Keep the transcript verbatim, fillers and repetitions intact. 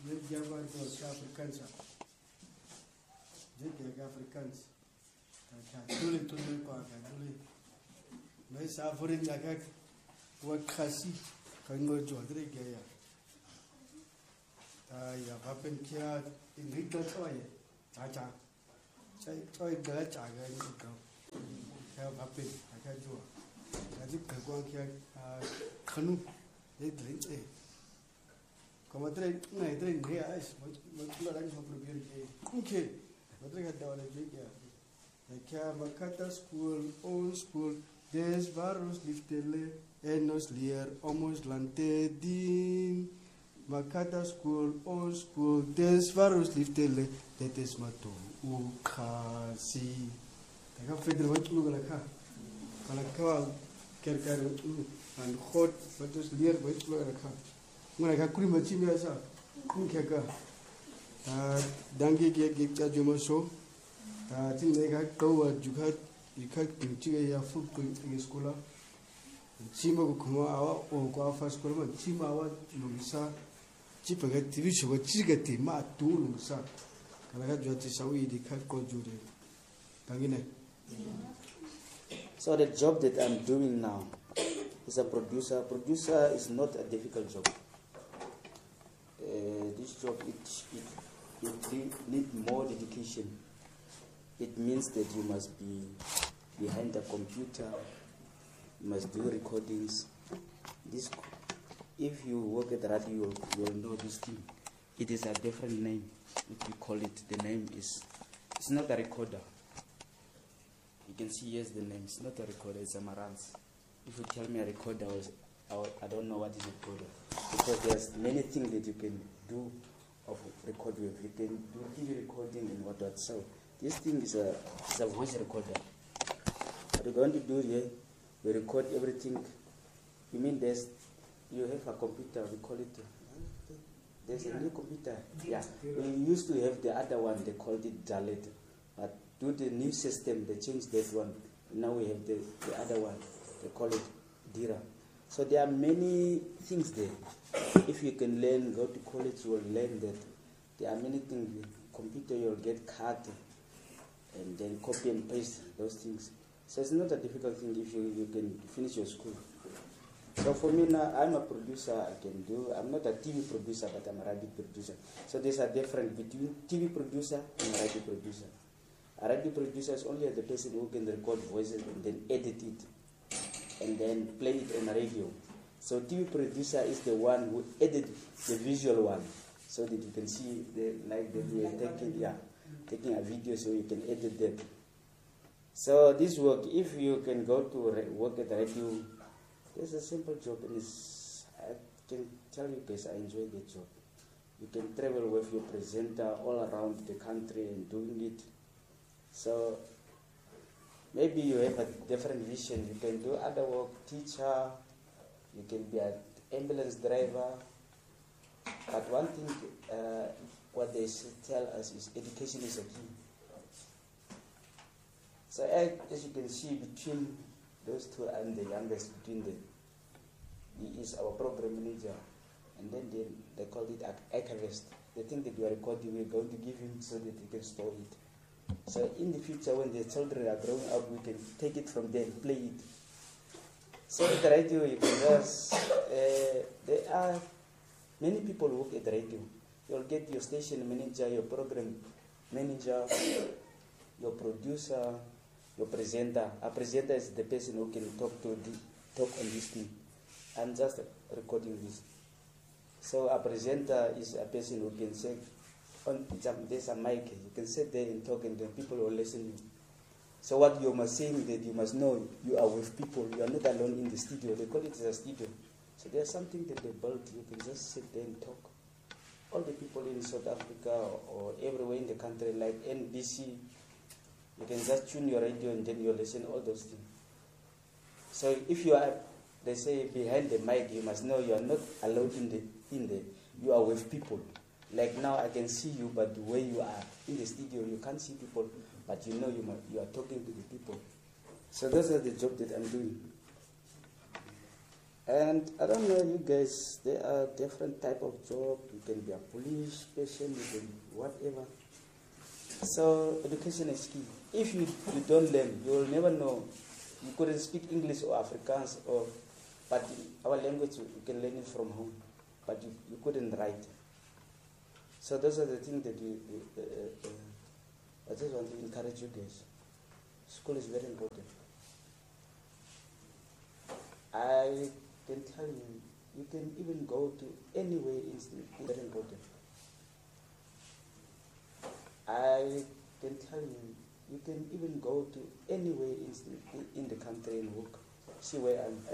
Zai ba da wasu Afrikansa. Zai ga Afrikansa. Ta dole dole kwa ka dole. Mai safarin da ka wa kasi kan go jodre ga ya. Ta ya bapen kia in rita toye. Ta ta. Sai toye ga ta ga ni ka. Ya bapen aka juwa. Ya ji ka gwa kia kanu. Zai drin eh. Como tre na tre ne as mo mo la ran ho proprio che kunke mo tre gadda wala je ya ya Makata school old school des varus liftele enos lier almost lante din Makata school old school des varus liftele that is mato u khasi daga fedra wat lu gala kha kala ka ker ker an khot matos lier wat lu gala kha muna ka kuri machi me asa kun ke ka ta dange ke ke cha juma so ta tin ne ka to wa juga ikha pinchi ya fu ku skola chima ko kuma awa o ko afa skola ma chima awa lumsa chi pa ga tv show chi ga ti ma tu lumsa kala ga joti sawi di ka ko jure tangine. So the job that I'm doing now is a producer. Producer is not a difficult job. Uh, this job, it, it, it needs more dedication. It means that you must be behind the computer, you must do recordings. This, if you work at the radio, you will know this thing. It is a different name, if you call it. The name is, it's not a recorder. You can see, yes, the name. It's not a recorder, it's a marantz. If you tell me a recorder, I, I don't know what is a recorder. Because there's many things that you can do of record with. You can do T V recording and what what. So this thing is a, is a voice recorder. What we're going to do here, we record everything. You mean there's, you have a computer, we call it, there's a new computer. Yeah, we used to have the other one, they called it Dalet. But due to the new system, they changed that one. Now we have the, the other one, they call it Dira. So there are many things there. If you can learn, go to college, you will learn that. There are many things. Computer, you'll get cut and then copy and paste those things. So it's not a difficult thing if you, you can finish your school. So for me now, I'm a producer, I can do, I'm not a T V producer, but I'm a radio producer. So there's a difference between T V producer and a radio producer. A radio producer is only the person who can record voices and then edit it and then play it on the radio. So T V producer is the one who edit the visual one, so that you can see the like that we are taking, yeah, taking a video, so you can edit that. So this work, if you can go to work at the radio, it's a simple job, and it's, I can tell you guys, I enjoy the job. You can travel with your presenter all around the country and doing it. So maybe you have a different vision. You can do other work, teacher, you can be an ambulance driver. But one thing, uh, what they tell us is education is a key. So as you can see, between those two, I'm the youngest between them. He is our program manager. And then they, they called it archivist. They think that you are recording, we're going to give him so that he can store it. So in the future, when the children are growing up, we can take it from there and play it. So at the radio, you can just, uh, there are many people who work at the radio. You'll get your station manager, your program manager, your producer, your presenter. A presenter is the person who can talk to the, talk on this thing. I'm just recording this. So a presenter is a person who can say, on, there's a mic, you can sit there and talk and then people will listen to you. So what you must say is that you must know you are with people, you are not alone in the studio. They call it a studio. So there's something that they built, you can just sit there and talk. All the people in South Africa or, or everywhere in the country, like N B C, you can just tune your radio and then you listen to all those things. So if you are, they say, behind the mic, you must know you are not alone in the, in the, you are with people. Like now I can see you, but the way you are in the studio, you can't see people, but you know you, must, you are talking to the people. So those are the job that I'm doing. And I don't know, you guys, there are different type of job. You can be a police person, you can whatever. So education is key. If you, you don't learn, you will never know. You couldn't speak English or Afrikaans, or but our language you can learn it from home, but you, you couldn't write. So those are the things that you. Uh, uh, uh, I just want to encourage you guys. School is very important. I can tell you, you can even go to anywhere in it's very important. I can tell you, you can even go to anywhere in, in the country and work. See where I'm